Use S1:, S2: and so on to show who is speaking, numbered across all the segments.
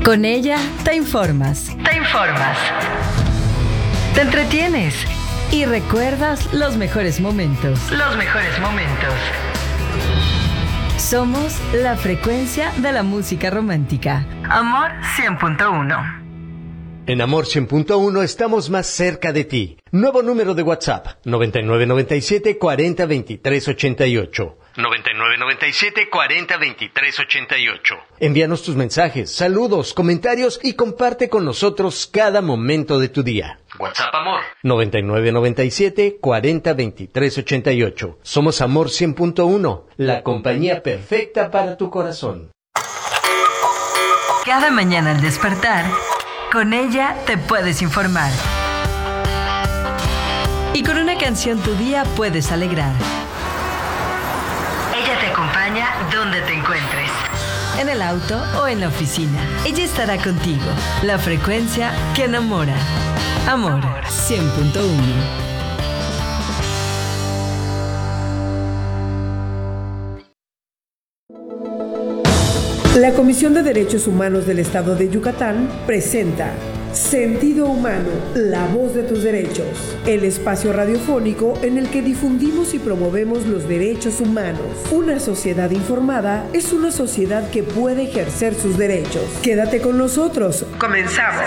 S1: Con ella te informas. Te entretienes y recuerdas los mejores momentos. Somos la frecuencia de la música romántica. Amor 100.1.
S2: En Amor 100.1 estamos más cerca de ti. Nuevo número de WhatsApp: 9997 40 23 88. 9997 40 23 88. Envíanos tus mensajes, saludos, comentarios y comparte con nosotros cada momento de tu día. WhatsApp Amor 9997 40 23 88. Somos Amor 100.1, la compañía perfecta para tu corazón.
S1: Cada mañana al despertar, con ella te puedes informar. Y con una canción tu día puedes alegrar. Ella te acompaña donde te encuentres. En el auto o en la oficina. Ella estará contigo. La frecuencia que enamora. Amor 100.1.
S3: La Comisión de Derechos Humanos del Estado de Yucatán presenta Sentido Humano, la voz de tus derechos, el espacio radiofónico en el que difundimos y promovemos los derechos humanos. Una sociedad informada es una sociedad que puede ejercer sus derechos. Quédate con nosotros. Comenzamos.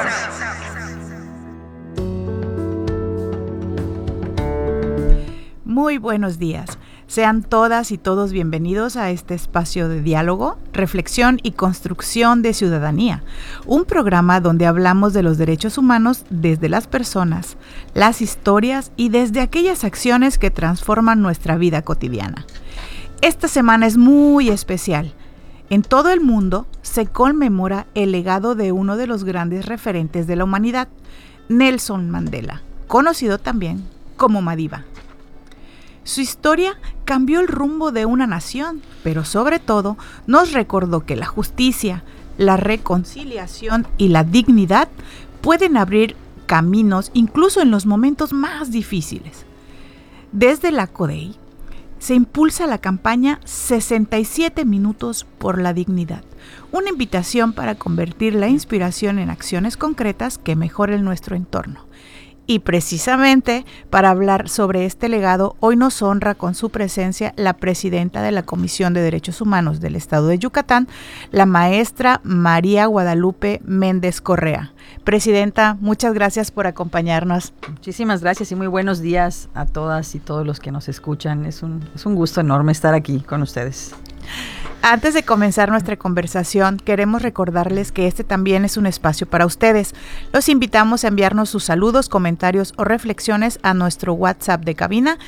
S4: Muy buenos días. Sean todas y todos bienvenidos a este espacio de diálogo, reflexión y construcción de ciudadanía, un programa donde hablamos de los derechos humanos desde las personas, las historias y desde aquellas acciones que transforman nuestra vida cotidiana. Esta semana es muy especial. En todo el mundo se conmemora el legado de uno de los grandes referentes de la humanidad, Nelson Mandela, conocido también como Madiba. Su historia cambió el rumbo de una nación, pero sobre todo nos recordó que la justicia, la reconciliación y la dignidad pueden abrir caminos incluso en los momentos más difíciles. Desde la CODEI se impulsa la campaña 67 minutos por la dignidad, una invitación para convertir la inspiración en acciones concretas que mejoren nuestro entorno. Y precisamente para hablar sobre este legado, hoy nos honra con su presencia la presidenta de la Comisión de Derechos Humanos del Estado de Yucatán, la maestra María Guadalupe Méndez Correa. Presidenta, muchas gracias por acompañarnos.
S5: Muchísimas gracias y muy buenos días a todas y todos los que nos escuchan. Es un gusto enorme estar aquí con ustedes.
S4: Antes de comenzar nuestra conversación, queremos recordarles que este también es un espacio para ustedes. Los invitamos a enviarnos sus saludos, comentarios o reflexiones a nuestro WhatsApp de cabina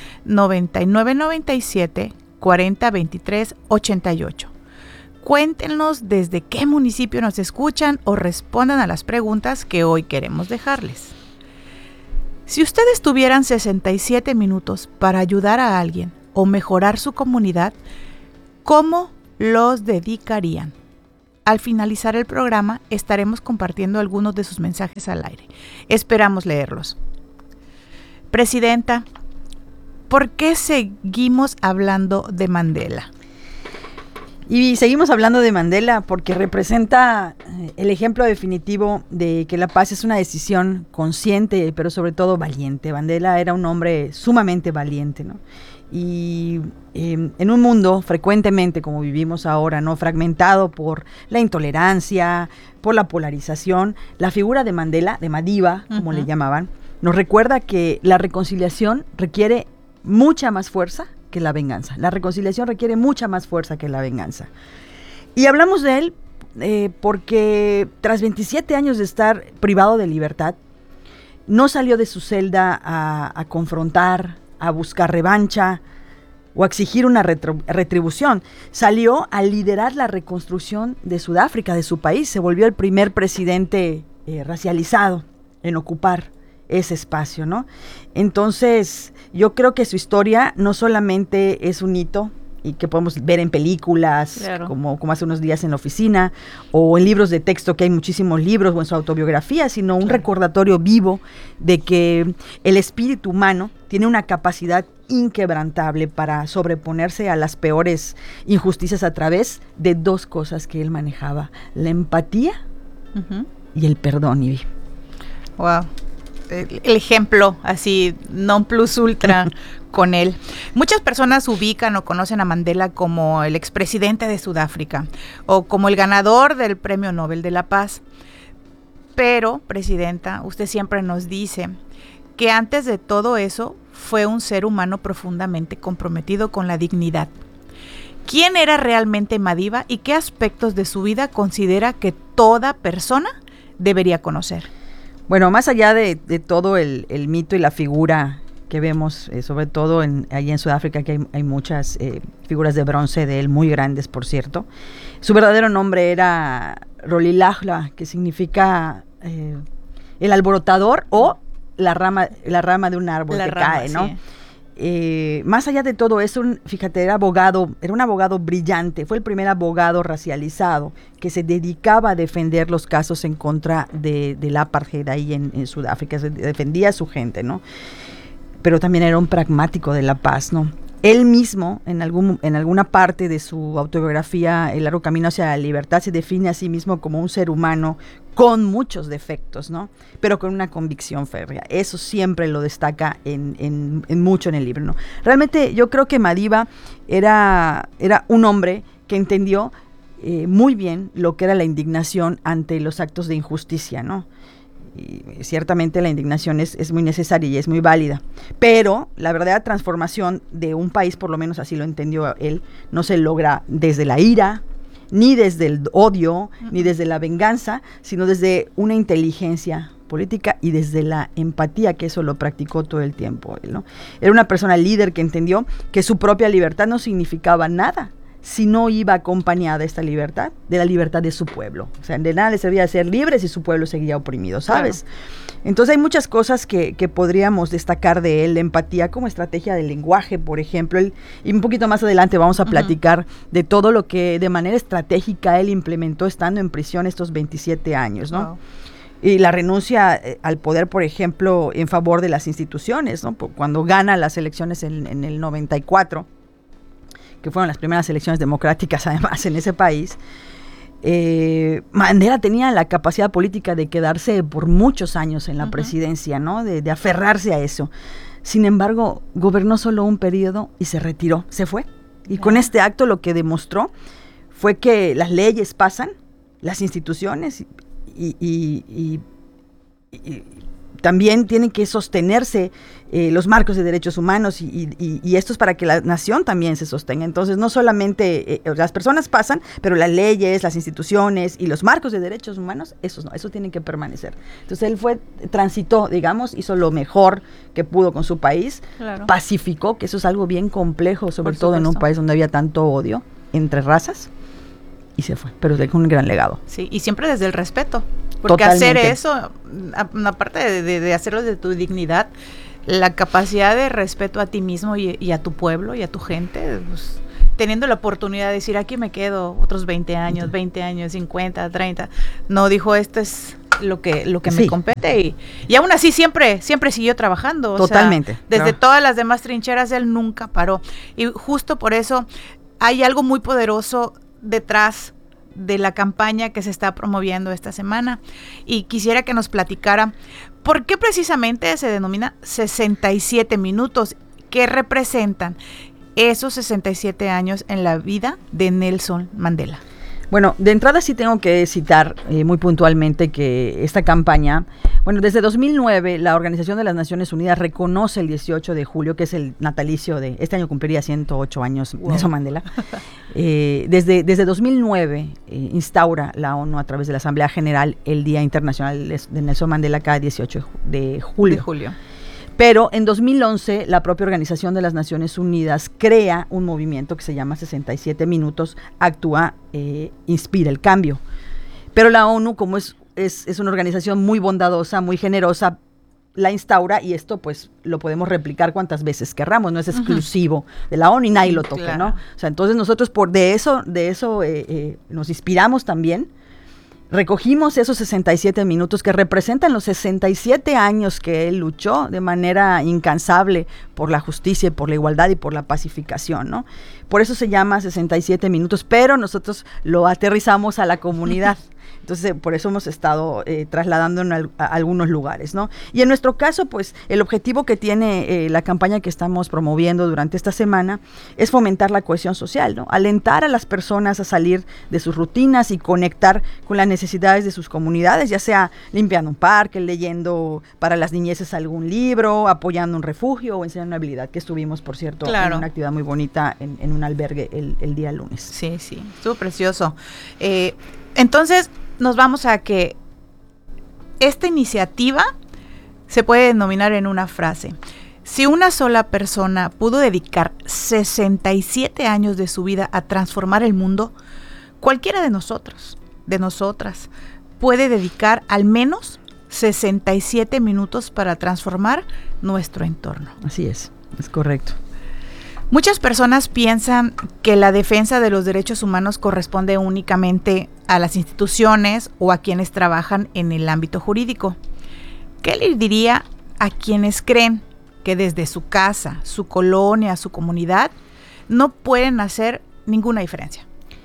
S4: 9997 40 23 88. Cuéntenos desde qué municipio nos escuchan o respondan a las preguntas que hoy queremos dejarles. Si ustedes tuvieran 67 minutos para ayudar a alguien o mejorar su comunidad, ¿cómo los dedicarían? Al finalizar el programa estaremos compartiendo algunos de sus mensajes al aire. Esperamos leerlos. Presidenta, ¿por qué seguimos hablando de Mandela?
S5: Y seguimos hablando de Mandela porque representa el ejemplo definitivo de que la paz es una decisión consciente, pero sobre todo valiente. Mandela era un hombre sumamente valiente, ¿no? Y en un mundo frecuentemente como vivimos ahora, ¿no?, fragmentado por la intolerancia, por la polarización, la figura de Mandela, de Madiba, como le llamaban, nos recuerda que la reconciliación requiere mucha más fuerza que la venganza. La reconciliación requiere mucha más fuerza que la venganza. Y hablamos de él porque tras 27 años de estar privado de libertad, no salió de su celda a confrontar, a buscar revancha o a exigir una retribución. Salió a liderar la reconstrucción de Sudáfrica, de su país. Se volvió el primer presidente racializado en ocupar ese espacio, ¿no? Entonces, yo creo que su historia no solamente es un hito y que podemos ver en películas, claro, como hace unos días en la oficina, o en libros de texto, que hay muchísimos libros, o en su autobiografía, sino un recordatorio vivo de que el espíritu humano tiene una capacidad inquebrantable para sobreponerse a las peores injusticias a través de dos cosas que él manejaba: la empatía y el perdón, Ivy.
S4: Wow. El ejemplo así non plus ultra con él. Muchas personas ubican o conocen a Mandela como el expresidente de Sudáfrica o como el ganador del Premio Nobel de la Paz. Pero, Presidenta, usted siempre nos dice que antes de todo eso fue un ser humano profundamente comprometido con la dignidad. ¿Quién era realmente Madiba y qué aspectos de su vida considera que toda persona debería conocer?
S5: Bueno, más allá de todo el mito y la figura que vemos, sobre todo allí en Sudáfrica, que hay muchas figuras de bronce de él, muy grandes, por cierto. Su verdadero nombre era Rolihlahla, que significa el alborotador o la rama de un árbol que cae, ¿no? Sí. Más allá de todo eso, fíjate, era un abogado brillante, fue el primer abogado racializado que se dedicaba a defender los casos en contra del apartheid ahí en Sudáfrica, defendía a su gente, ¿no? Pero también era un pragmático de la paz, ¿no? Él mismo, en alguna parte de su autobiografía, El largo camino hacia la libertad, se define a sí mismo como un ser humano con muchos defectos, ¿no? Pero con una convicción férrea. Eso siempre lo destaca en mucho en el libro, ¿no? Realmente yo creo que Madiba era un hombre que entendió muy bien lo que era la indignación ante los actos de injusticia, ¿no? Y ciertamente la indignación es muy necesaria y es muy válida, pero la verdadera transformación de un país, por lo menos así lo entendió él, no se logra desde la ira, ni desde el odio, ni desde la venganza, sino desde una inteligencia política y desde la empatía, que eso lo practicó todo el tiempo, ¿no? Era una persona líder que entendió que su propia libertad no significaba nada si no iba acompañada esta libertad, de la libertad de su pueblo. O sea, de nada le servía ser libre si su pueblo seguía oprimido, ¿sabes? Claro. Entonces hay muchas cosas que podríamos destacar de él, la empatía como estrategia del lenguaje, por ejemplo, y un poquito más adelante vamos a platicar de todo lo que de manera estratégica él implementó estando en prisión estos 27 años, ¿no? Wow. Y la renuncia al poder, por ejemplo, en favor de las instituciones, ¿no? Cuando gana las elecciones en el 94, que fueron las primeras elecciones democráticas además en ese país, Mandela tenía la capacidad política de quedarse por muchos años en la presidencia, ¿no? De aferrarse a eso. Sin embargo, gobernó solo un periodo y se retiró, se fue. Y con este acto lo que demostró fue que las leyes pasan, las instituciones y también tienen que sostenerse los marcos de derechos humanos y esto es para que la nación también se sostenga. Entonces no solamente las personas pasan, pero las leyes, las instituciones y los marcos de derechos humanos, esos no, eso tienen que permanecer. Entonces él transitó, digamos, hizo lo mejor que pudo con su país, claro. Pacificó, que eso es algo bien complejo, sobre todo en un país donde había tanto odio entre razas, y se fue, pero dejó un gran legado.
S4: Sí, y siempre desde el respeto. Porque totalmente. Hacer eso, aparte de hacerlo de tu dignidad, la capacidad de respeto a ti mismo y a tu pueblo y a tu gente, pues, teniendo la oportunidad de decir, aquí me quedo otros 20 años, 50, 30. No, dijo, esto es lo que sí. Me compete. Y aún así siempre siguió trabajando.
S5: Totalmente.
S4: O sea, desde todas las demás trincheras, él nunca paró. Y justo por eso hay algo muy poderoso detrás de la campaña que se está promoviendo esta semana, y quisiera que nos platicara por qué precisamente se denomina 67 minutos, qué representan esos 67 años en la vida de Nelson Mandela.
S5: Bueno, de entrada sí tengo que citar muy puntualmente que esta campaña, bueno, desde 2009 la Organización de las Naciones Unidas reconoce el 18 de julio, que es el natalicio de, este año cumpliría 108 años Nelson Mandela. Desde 2009 instaura la ONU a través de la Asamblea General el Día Internacional de Nelson Mandela cada 18 de julio. Pero en 2011 la propia Organización de las Naciones Unidas crea un movimiento que se llama 67 minutos, actúa, inspira el cambio. Pero la ONU, como es una organización muy bondadosa, muy generosa, la instaura, y esto pues lo podemos replicar cuantas veces querramos, no es exclusivo de la ONU y nadie lo toca, claro. ¿no? O sea, entonces nosotros de eso nos inspiramos también. Recogimos esos 67 minutos que representan los 67 años que él luchó de manera incansable por la justicia y por la igualdad y por la pacificación, ¿no? Por eso se llama 67 minutos, pero nosotros lo aterrizamos a la comunidad. Entonces, por eso hemos estado trasladándonos a algunos lugares, ¿no? Y en nuestro caso, pues, el objetivo que tiene la campaña que estamos promoviendo durante esta semana es fomentar la cohesión social, ¿no? Alentar a las personas a salir de sus rutinas y conectar con las necesidades de sus comunidades, ya sea limpiando un parque, leyendo para las niñeces algún libro, apoyando un refugio o enseñando una habilidad, que estuvimos, por cierto, en una actividad muy bonita en un albergue el día lunes.
S4: Sí, estuvo precioso. Entonces, nos vamos a que esta iniciativa se puede denominar en una frase. Si una sola persona pudo dedicar 67 años de su vida a transformar el mundo, cualquiera de nosotros, de nosotras, puede dedicar al menos 67 minutos para transformar nuestro entorno.
S5: Así es correcto.
S4: Muchas personas piensan que la defensa de los derechos humanos corresponde únicamente a las instituciones o a quienes trabajan en el ámbito jurídico. ¿Qué le diría a quienes creen que desde su casa, su colonia, su comunidad, no pueden hacer ninguna diferencia?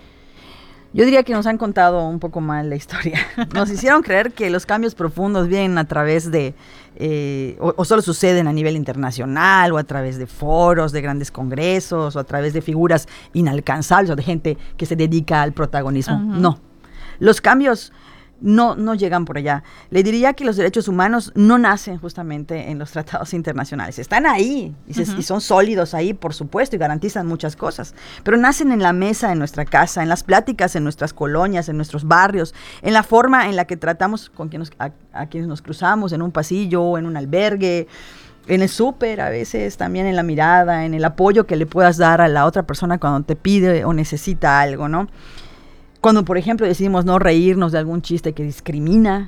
S5: Yo diría que nos han contado un poco mal la historia. Nos hicieron creer que los cambios profundos vienen a través de, o solo suceden a nivel internacional, o a través de foros, de grandes congresos, o a través de figuras inalcanzables, o de gente que se dedica al protagonismo. Uh-huh. No, los cambios no llegan por allá. Le diría que los derechos humanos no nacen justamente en los tratados internacionales. Están ahí y son sólidos ahí, por supuesto, y garantizan muchas cosas. Pero nacen en la mesa, en nuestra casa, en las pláticas, en nuestras colonias, en nuestros barrios, en la forma en la que tratamos con a quienes nos cruzamos en un pasillo, en un albergue, en el súper, a veces también en la mirada, en el apoyo que le puedas dar a la otra persona cuando te pide o necesita algo, ¿no? Cuando, por ejemplo, decidimos no reírnos de algún chiste que discrimina,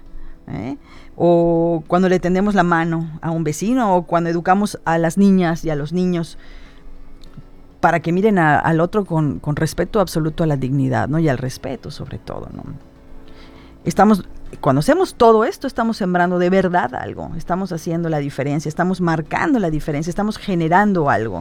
S5: o cuando le tendemos la mano a un vecino, o cuando educamos a las niñas y a los niños para que miren al otro con respeto absoluto a la dignidad, ¿no? Y al respeto, sobre todo, ¿no? Cuando hacemos todo esto, estamos sembrando de verdad algo, estamos haciendo la diferencia, estamos marcando la diferencia, estamos generando algo.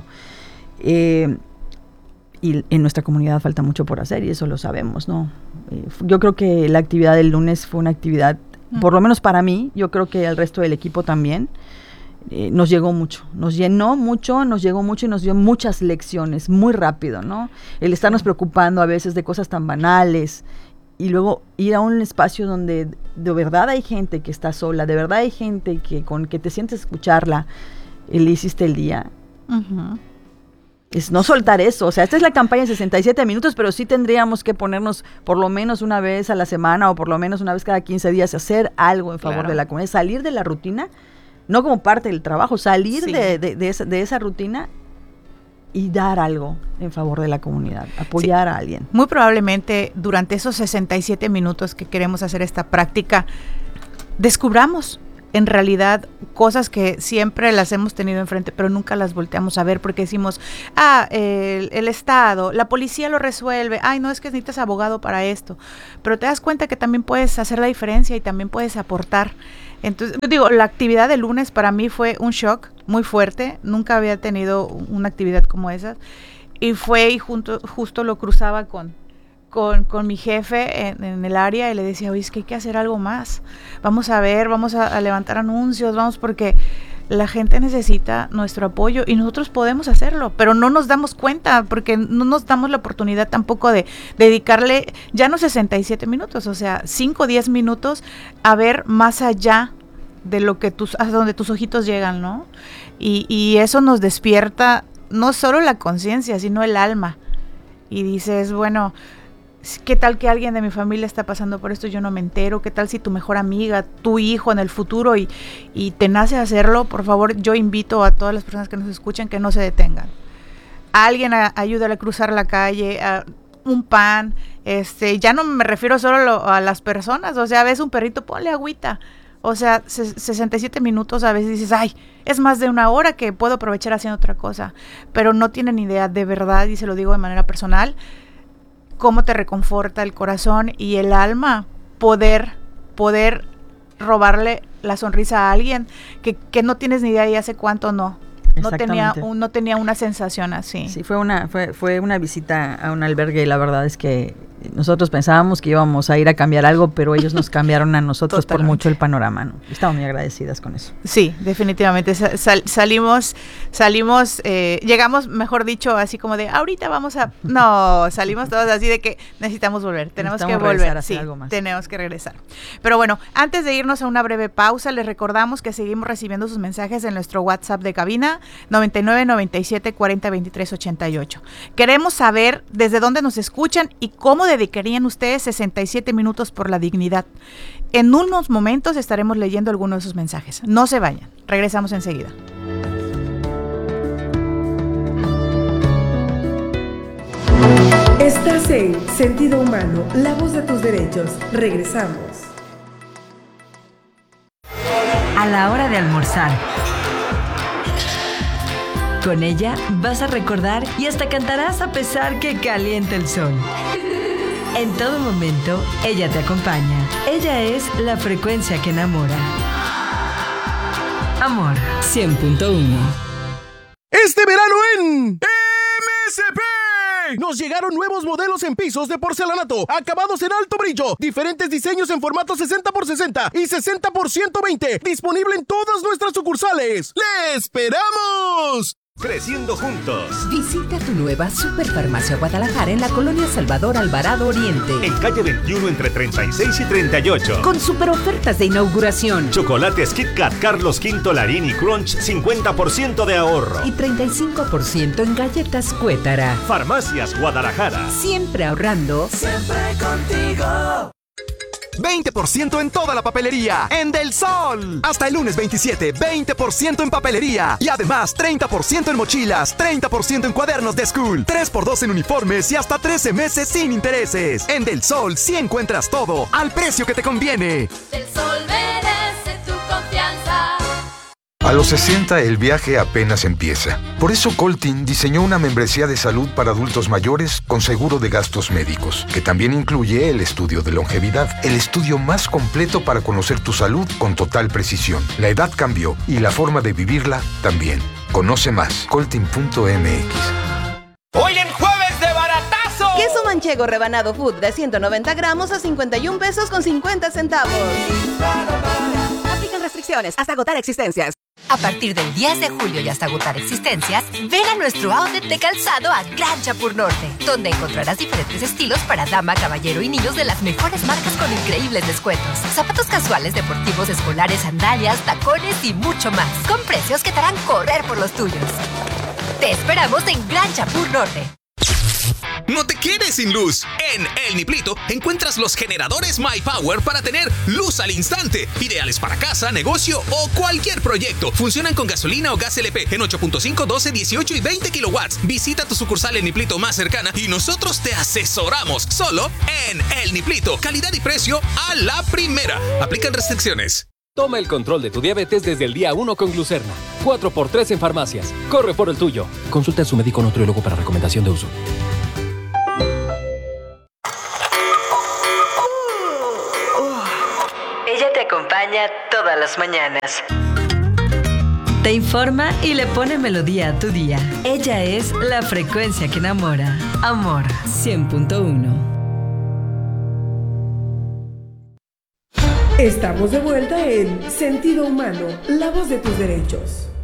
S5: Y en nuestra comunidad falta mucho por hacer y eso lo sabemos, ¿no? Yo creo que la actividad del lunes fue una actividad, por lo menos para mí, yo creo que al resto del equipo también, nos llegó mucho, nos llenó mucho, nos llegó mucho y nos dio muchas lecciones muy rápido, ¿no? El estarnos preocupando a veces de cosas tan banales y luego ir a un espacio donde de verdad hay gente que está sola, de verdad hay gente con que te sientes a escucharla y le hiciste el día. Uh-huh. Es no soltar eso, o sea, esta es la campaña de 67 minutos, pero sí tendríamos que ponernos por lo menos una vez a la semana o por lo menos una vez cada 15 días a hacer algo en favor de la comunidad, salir de la rutina, no como parte del trabajo, salir de esa rutina y dar algo en favor de la comunidad, apoyar a alguien.
S4: Muy probablemente durante esos 67 minutos que queremos hacer esta práctica, descubramos en realidad cosas que siempre las hemos tenido enfrente, pero nunca las volteamos a ver porque decimos, el Estado, la policía lo resuelve, no, es que necesitas abogado para esto, pero te das cuenta que también puedes hacer la diferencia y también puedes aportar. Entonces, la actividad del lunes para mí fue un shock muy fuerte, nunca había tenido una actividad como esa, y justo lo cruzaba con mi jefe en el área y le decía, oye, es que hay que hacer algo más, vamos a levantar anuncios, porque la gente necesita nuestro apoyo y nosotros podemos hacerlo, pero no nos damos cuenta porque no nos damos la oportunidad tampoco de dedicarle ya no 67 minutos, o sea, 5 o 10 minutos a ver más allá de lo que hasta donde tus ojitos llegan, ¿no? Y eso nos despierta no solo la conciencia, sino el alma. Y dices, bueno, ¿qué tal que alguien de mi familia está pasando por esto y yo no me entero? ¿Qué tal si tu mejor amiga, tu hijo en el futuro y te nace hacerlo? Por favor, yo invito a todas las personas que nos escuchan que no se detengan. Alguien ayúdale a cruzar la calle, un pan, ya no me refiero solo a las personas, o sea, ves un perrito, ponle agüita. O sea, 67 minutos a veces dices, es más de una hora que puedo aprovechar haciendo otra cosa. Pero no tienen idea de verdad, y se lo digo de manera personal, cómo te reconforta el corazón y el alma poder robarle la sonrisa a alguien que no tienes ni idea y hace cuánto no tenía una sensación así.
S5: Sí, fue una visita a un albergue y la verdad es que nosotros pensábamos que íbamos a ir a cambiar algo, pero ellos nos cambiaron a nosotros por mucho el panorama, ¿no? Estamos muy agradecidas con eso.
S4: Sí, definitivamente. Salimos, llegamos, mejor dicho, así como de, ahorita vamos a... No, salimos todos así de que necesitamos volver, tenemos que volver, sí, algo más. Tenemos que regresar. Pero bueno, antes de irnos a una breve pausa, les recordamos que seguimos recibiendo sus mensajes en nuestro WhatsApp de cabina, 9997402388. Queremos saber desde dónde nos escuchan y cómo dedicarían ustedes 67 minutos por la dignidad. En unos momentos estaremos leyendo algunos de sus mensajes. No se vayan, regresamos enseguida.
S3: Estás en Sentido Humano, la voz de tus derechos. Regresamos.
S1: A la hora de almorzar. Con ella vas a recordar y hasta cantarás a pesar que calienta el sol. En todo momento, ella te acompaña. Ella es la frecuencia que enamora. Amor 100.1.
S6: Este verano en MSP nos llegaron nuevos modelos en pisos de porcelanato, acabados en alto brillo, diferentes diseños en formato 60x60 y 60x120, disponible en todas nuestras sucursales. ¡Le esperamos!
S7: Creciendo juntos.
S8: Visita tu nueva Superfarmacia Guadalajara en la colonia Salvador Alvarado Oriente.
S7: En calle 21 entre 36 y 38.
S8: Con super ofertas de inauguración.
S7: Chocolates Kit Kat Carlos V Larini Crunch 50% de ahorro.
S8: Y 35% en galletas Cuétara.
S7: Farmacias Guadalajara.
S8: Siempre ahorrando.
S9: Siempre contigo.
S6: 20% en toda la papelería en Del Sol. Hasta el lunes 27, 20% en papelería. Y además 30% en mochilas, 30% en cuadernos de school, 3x2 en uniformes y hasta 13 meses sin intereses. En Del Sol sí encuentras todo al precio que te conviene.
S10: Del Sol merece tu confianza.
S11: A los 60 el viaje apenas empieza. Por eso Coltin diseñó una membresía de salud para adultos mayores con seguro de gastos médicos, que también incluye el estudio de longevidad, el estudio más completo para conocer tu salud con total precisión. La edad cambió y la forma de vivirla también. Conoce más, coltin.mx.
S12: Hoy en Jueves de Baratazo.
S13: Queso manchego rebanado food de 190 gramos a 51 pesos con 50 centavos. Aplican restricciones hasta agotar existencias.
S14: A partir del 10 de julio y hasta agotar existencias, ven a nuestro outlet de calzado a Gran Chapur Norte, donde encontrarás diferentes estilos para dama, caballero y niños de las mejores marcas con increíbles descuentos. Zapatos casuales, deportivos, escolares, sandalias, tacones y mucho más, con precios que te harán correr por los tuyos. Te esperamos en Gran Chapur Norte.
S15: No te quedes sin luz. En El Niplito encuentras los generadores My Power para tener luz al instante. Ideales para casa, negocio o cualquier proyecto. Funcionan con gasolina o gas LP en 8.5, 12, 18 y 20 kilowatts. Visita tu sucursal El Niplito más cercana y nosotros te asesoramos. Solo en El Niplito. Calidad y precio a la primera. Aplican restricciones.
S16: Toma el control de tu diabetes desde el día 1 con Glucerna. 4x3 en farmacias. Corre por el tuyo. Consulta a su médico nutriólogo para recomendación de uso.
S1: Ella te acompaña todas las mañanas. Te informa y le pone melodía a tu día. Ella es la frecuencia que enamora. Amor 100.1.
S3: Estamos de vuelta en Sentido Humano, la voz de tus derechos.